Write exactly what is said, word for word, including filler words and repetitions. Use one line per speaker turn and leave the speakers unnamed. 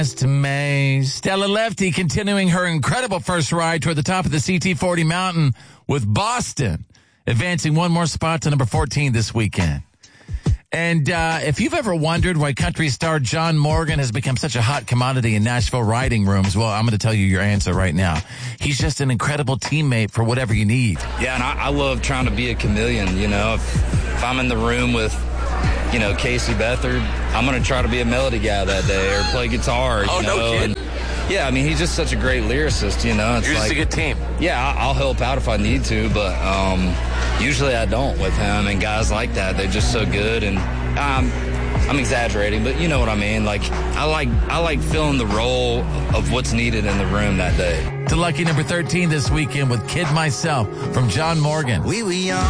To May. Stella Lefty continuing her incredible first ride toward the top of the C T forty mountain with Boston, advancing one more spot to number fourteen this weekend. And uh, if you've ever wondered why country star John Morgan has become such a hot commodity in Nashville riding rooms, well, I'm going to tell you your answer right now. He's just an incredible teammate for whatever you need.
Yeah, and I, I love trying to be a chameleon, you know. If, if I'm in the room with, you know, Casey Beathard, I'm going to try to be a melody guy that day or play guitar, you
oh,
know.
no kidding.
And, yeah, I mean, he's just such a great lyricist, you know. It's
You're just
like,
a good team.
Yeah, I'll help out if I need to, but um, usually I don't with him. And guys like that, they're just so good. And um, I'm exaggerating, but you know what I mean. Like I like I like filling the role of what's needed in the room that day.
To lucky number thirteen this weekend with Kid Myself from John Morgan.
We we